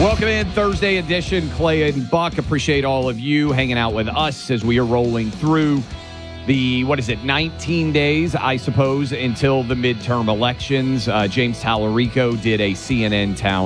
Welcome in, Thursday edition. Clay and Buck, appreciate all of you hanging out with us as we are rolling through the, 19 days, I suppose, until the midterm elections. James Tallarico did a CNN town